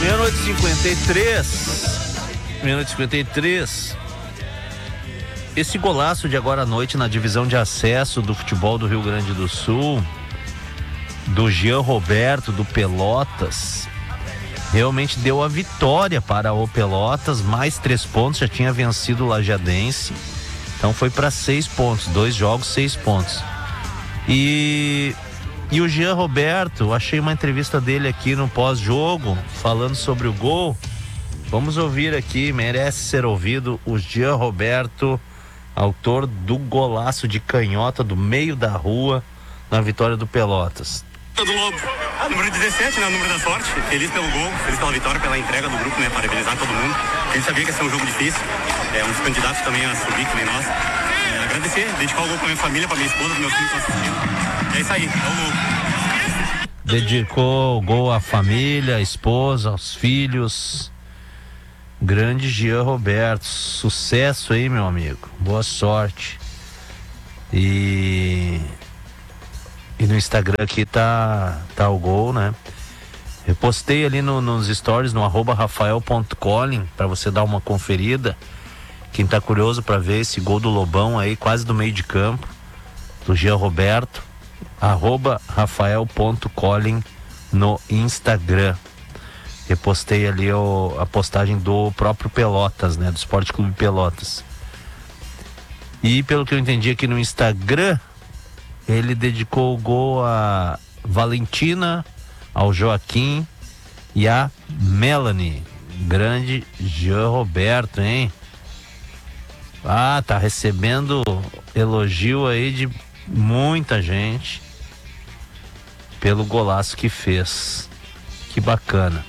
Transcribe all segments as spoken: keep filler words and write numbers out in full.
Meia-noite e cinquenta e três. Meia-noite e cinquenta e três. Esse golaço de agora à noite na divisão de acesso do futebol do Rio Grande do Sul, do Jean Roberto, do Pelotas, realmente deu a vitória para o Pelotas, mais três pontos, já tinha vencido o Lajadense, então foi para seis pontos, dois jogos, seis pontos. E, e o Jean Roberto, achei uma entrevista dele aqui no pós-jogo, falando sobre o gol. Vamos ouvir aqui, merece ser ouvido, o Jean Roberto, autor do golaço de canhota do meio da rua na vitória do Pelotas. Do Lobo, número dezessete, né, o número da sorte, feliz pelo gol, feliz pela vitória, pela entrega do grupo, né, parabenizar todo mundo. A gente sabia que ia ser um jogo difícil, é um dos candidatos também a subir, que nem nós. É, agradecer, dedicar o gol pra minha família, pra minha esposa, pro meu filho que estão assistindo. É isso aí, é o Lobo. Dedicou o gol à família, à esposa, aos filhos. Grande Jean Roberto, sucesso aí, meu amigo, boa sorte. E e no Instagram aqui tá, tá o gol, né? Eu postei ali no, nos stories no arroba rafael ponto colin pra você dar uma conferida. Quem tá curioso pra ver esse gol do Lobão aí, quase do meio de campo, do Jean Roberto, arroba rafael ponto colin no Instagram. Repostei ali o, a postagem do próprio Pelotas, né? Do Esporte Clube Pelotas. E pelo que eu entendi aqui no Instagram, ele dedicou o gol a Valentina, ao Joaquim e a Melanie. Grande Jean Roberto, hein? Ah, tá recebendo elogio aí de muita gente pelo golaço que fez. Que bacana.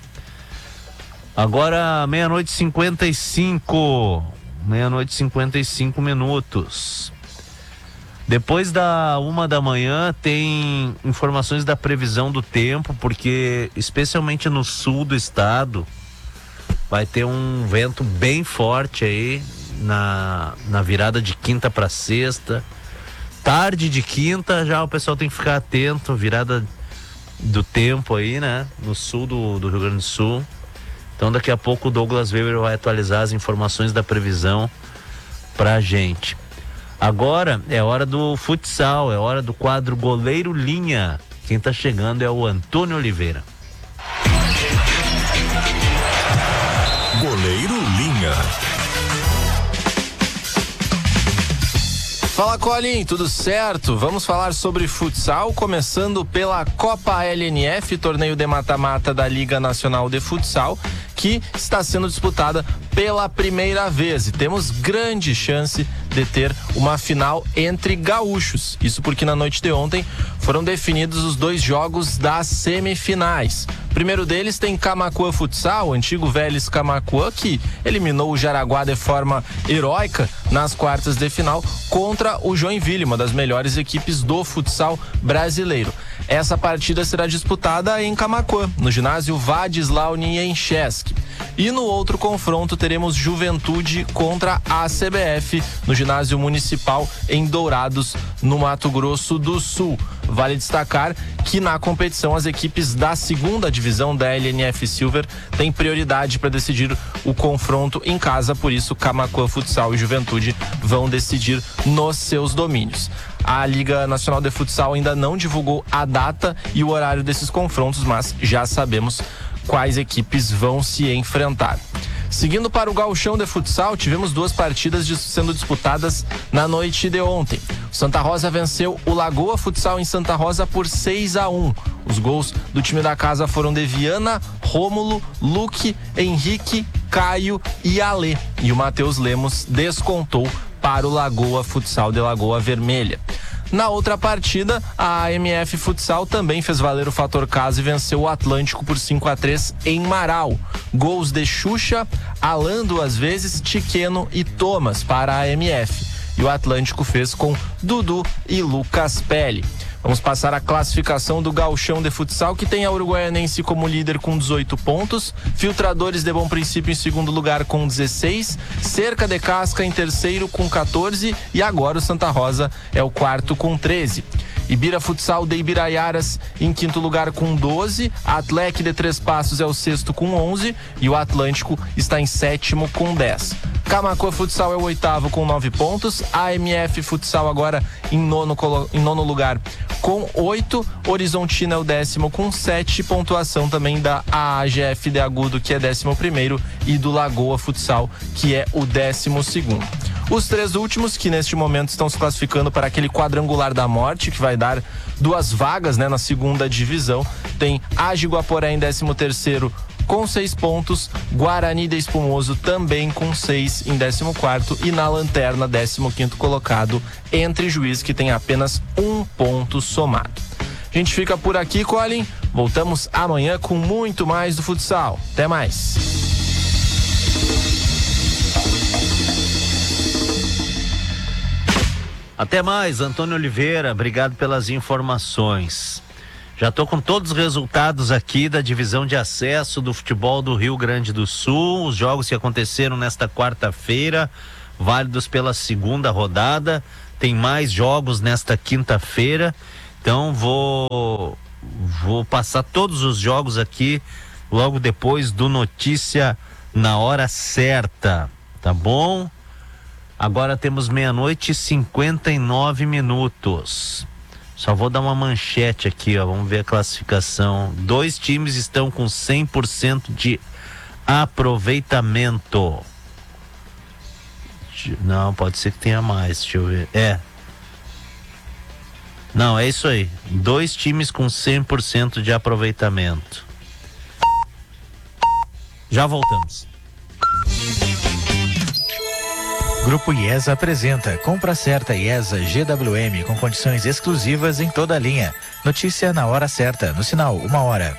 Agora, meia-noite e cinquenta e cinco. Meia-noite e cinquenta e cinco minutos. Depois da uma da manhã tem informações da previsão do tempo, porque especialmente no sul do estado vai ter um vento bem forte aí na, na virada de quinta para sexta. Tarde de quinta já o pessoal tem que ficar atento, virada do tempo aí, né? No sul do, do Rio Grande do Sul. Então daqui a pouco o Douglas Weber vai atualizar as informações da previsão pra gente. Agora é hora do futsal, é hora do quadro Goleiro Linha. Quem tá chegando é o Antônio Oliveira. Goleiro Linha. Fala, Colin, tudo certo? Vamos falar sobre futsal, começando pela Copa L N F, torneio de mata-mata da Liga Nacional de Futsal, que está sendo disputada pela primeira vez e temos grande chance de ter uma final entre gaúchos. Isso porque na noite de ontem foram definidos os dois jogos das semifinais. O primeiro deles tem Camaquã Futsal, o antigo Vélez Camaquã, que eliminou o Jaraguá de forma heróica nas quartas de final contra o Joinville, uma das melhores equipes do futsal brasileiro. Essa partida será disputada em Camaquã, no ginásio Vadislau Niencheski. E no outro confronto teremos Juventude contra a C B F no ginásio municipal em Dourados, no Mato Grosso do Sul. Vale destacar que na competição as equipes da segunda divisão da L N F Silver têm prioridade para decidir o confronto em casa, por isso Camaquã Futsal e Juventude vão decidir nos seus domínios. A Liga Nacional de Futsal ainda não divulgou a data e o horário desses confrontos, mas já sabemos quais equipes vão se enfrentar. Seguindo para o Gauchão de Futsal, tivemos duas partidas de, sendo disputadas na noite de ontem. O Santa Rosa venceu o Lagoa Futsal em Santa Rosa por seis a um. Os gols do time da casa foram de Viana, Rômulo, Luque, Henrique, Caio e Alê. E o Matheus Lemos descontou para o Lagoa Futsal de Lagoa Vermelha. Na outra partida, a A M F Futsal também fez valer o fator casa e venceu o Atlântico por cinco a três em Marau. Gols de Xuxa, Alan duas vezes, Tiqueno e Thomas para a A M F. E o Atlântico fez com Dudu e Lucas Pelli. Vamos passar a classificação do Gauchão de Futsal, que tem a Uruguaianense como líder com dezoito pontos, Filtradores de Bom Princípio em segundo lugar com dezesseis, Cerca de Casca em terceiro com quatorze e agora o Santa Rosa é o quarto com treze. Ibira Futsal de Ibiraiaras em quinto lugar com doze, a Atlec de Três Passos é o sexto com onze e o Atlântico está em sétimo com dez. Camaquã Futsal é o oitavo com nove pontos, a M F Futsal agora em nono, em nono lugar com oito, Horizontina é o décimo com sete, pontuação também da A A G F de Agudo, que é décimo primeiro, e do Lagoa Futsal, que é o décimo segundo. Os três últimos que neste momento estão se classificando para aquele quadrangular da morte, que vai dar duas vagas, né, na segunda divisão, tem Age Guaporé em décimo terceiro com seis pontos, Guarani de Espumoso também com seis em décimo quarto e na lanterna décimo quinto colocado Entre Juiz, que tem apenas um ponto somado. A gente fica por aqui, Colin. Voltamos amanhã com muito mais do futsal. Até mais. Até mais, Antônio Oliveira. Obrigado pelas informações. Já estou com todos os resultados aqui da divisão de acesso do futebol do Rio Grande do Sul. Os jogos que aconteceram nesta quarta-feira, válidos pela segunda rodada. Tem mais jogos nesta quinta-feira. Então vou, vou passar todos os jogos aqui logo depois do Notícia na Hora Certa. Tá bom? Agora temos meia-noite e cinquenta e nove minutos. Só vou dar uma manchete aqui, ó. Vamos ver a classificação. Dois times estão com cem por cento de aproveitamento. Não, pode ser que tenha mais. Deixa eu ver. É. Não, é isso aí. Dois times com cem por cento de aproveitamento. Já voltamos. Grupo IESA apresenta Compra Certa IESA G W M com condições exclusivas em toda a linha. Notícia na hora certa, no sinal uma hora.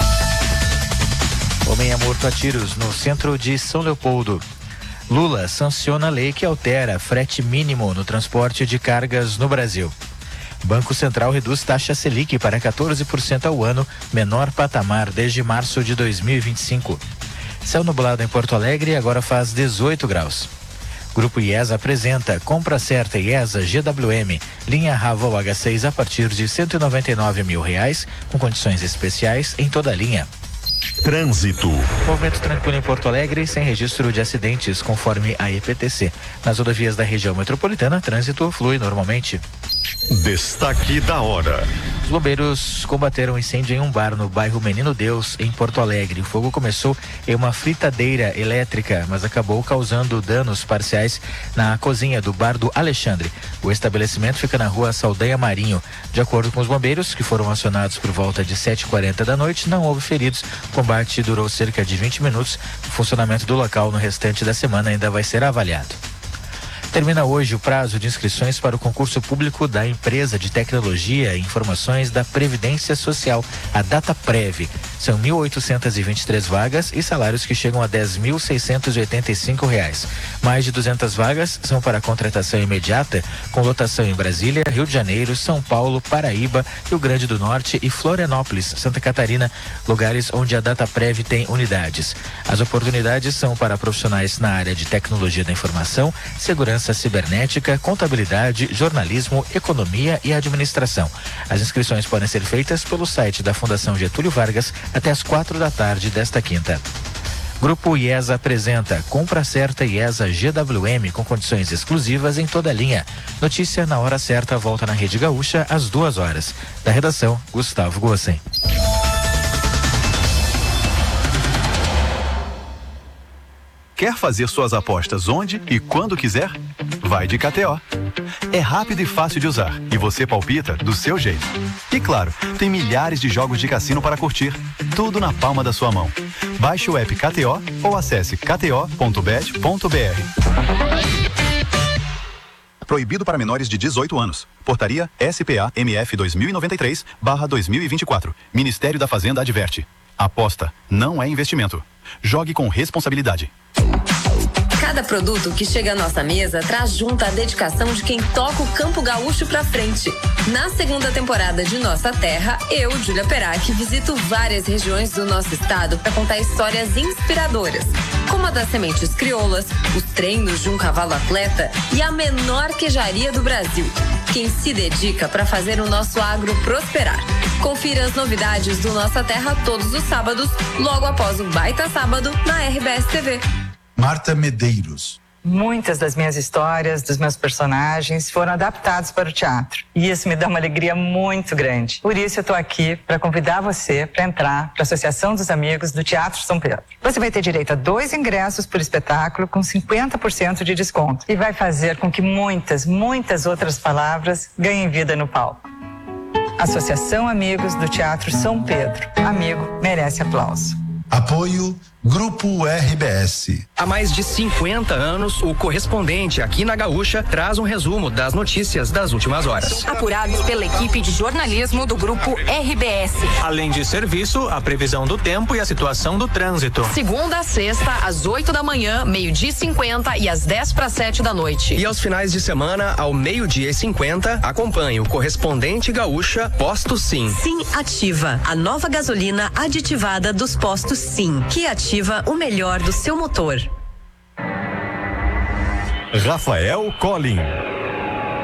Homem é morto a tiros no centro de São Leopoldo. Lula sanciona a lei que altera frete mínimo no transporte de cargas no Brasil. Banco Central reduz taxa Selic para quatorze por cento ao ano, menor patamar desde março de dois mil e vinte e cinco. Céu nublado em Porto Alegre agora faz dezoito graus. Grupo IESA apresenta Compra Certa IESA G W M, linha Raval H seis a partir de cento e noventa e nove mil reais, com condições especiais em toda a linha. Trânsito. Movimento tranquilo em Porto Alegre, sem registro de acidentes, conforme a E P T C. Nas rodovias da região metropolitana, trânsito flui normalmente. Destaque da hora. Os bombeiros combateram um incêndio em um bar no bairro Menino Deus, em Porto Alegre. O fogo começou em uma fritadeira elétrica, mas acabou causando danos parciais na cozinha do bar do Alexandre. O estabelecimento fica na rua Saldanha Marinho. De acordo com os bombeiros, que foram acionados por volta de sete e quarenta da noite, não houve feridos. O combate durou cerca de vinte minutos. O funcionamento do local no restante da semana ainda vai ser avaliado. Termina hoje o prazo de inscrições para o concurso público da Empresa de Tecnologia e Informações da Previdência Social, a Dataprev. São mil oitocentas e vinte e três vagas e salários que chegam a dez mil seiscentos e oitenta e cinco reais. Mais de duzentas vagas são para contratação imediata, com lotação em Brasília, Rio de Janeiro, São Paulo, Paraíba, Rio Grande do Norte e Florianópolis, Santa Catarina, lugares onde a Dataprev tem unidades. As oportunidades são para profissionais na área de tecnologia da informação, segurança cibernética, contabilidade, jornalismo, economia e administração. As inscrições podem ser feitas pelo site da Fundação Getúlio Vargas até às quatro da tarde desta quinta. Grupo IESA apresenta Compra Certa IESA G W M com condições exclusivas em toda a linha. Notícia na hora certa volta na Rede Gaúcha às duas horas. Da redação, Gustavo Gossen. Quer fazer suas apostas onde e quando quiser? Vai de K T O. É rápido e fácil de usar e você palpita do seu jeito. E claro, tem milhares de jogos de cassino para curtir, tudo na palma da sua mão. Baixe o app K T O ou acesse k t o ponto bet ponto b r. Proibido para menores de dezoito anos. Portaria S P A M F dois mil e noventa e três barra dois mil e vinte e quatro. Ministério da Fazenda adverte. Aposta não é investimento. Jogue com responsabilidade. Cada produto que chega à nossa mesa traz junto a dedicação de quem toca o Campo Gaúcho pra frente. Na segunda temporada de Nossa Terra, eu, Júlia Perac, visito várias regiões do nosso estado para contar histórias inspiradoras, como a das sementes crioulas, os treinos de um cavalo atleta e a menor queijaria do Brasil. quem se dedica para fazer o nosso agro prosperar. Confira as novidades do Nossa Terra todos os sábados, logo após o Baita Sábado na R B S T V. Marta Medeiros. Muitas das minhas histórias, dos meus personagens, foram adaptados para o teatro. E isso me dá uma alegria muito grande. Por isso eu estou aqui para convidar você para entrar para a Associação dos Amigos do Teatro São Pedro. Você vai ter direito a dois ingressos por espetáculo com cinquenta por cento de desconto. E vai fazer com que muitas, muitas outras palavras ganhem vida no palco. Associação Amigos do Teatro São Pedro. Amigo merece aplauso. Apoio Grupo R B S. Há mais de cinquenta anos, o Correspondente aqui na Gaúcha traz um resumo das notícias das últimas horas. Apurados pela equipe de jornalismo do Grupo R B S. Além de serviço, a previsão do tempo e a situação do trânsito. Segunda a sexta, às oito da manhã, meio-dia e cinquenta e às dez para sete da noite. E aos finais de semana, ao meio-dia e cinquenta, acompanhe o Correspondente Gaúcha Posto Sim. Sim Ativa, a nova gasolina aditivada dos postos Sim, que ativa o melhor do seu motor. Rafael Collin.